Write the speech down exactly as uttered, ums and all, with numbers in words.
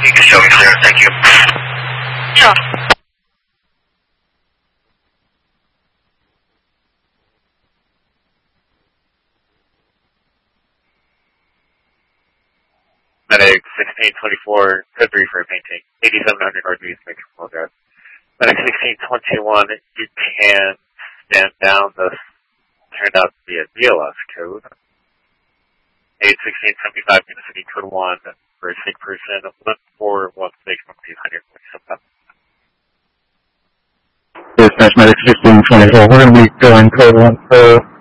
You can show me clear, thank you. Sure. Medic sixteen twenty-four, code three for painting, eighty-seven hundred Northeast Metro Drive. Medic sixteen twenty-one, you can stand down. This turned out to be a D L S code. eight sixteen seventy-five, City Code one, for a sick person, one four one six, Northeast one forty-seven. Dispatch Medic sixteen twenty-four, we're going to be going code one for